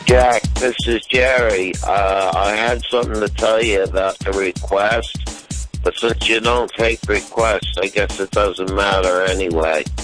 Jack, this is Jerry. I had something to tell you about the request, but since you don't take requests, I guess it doesn't matter anyway.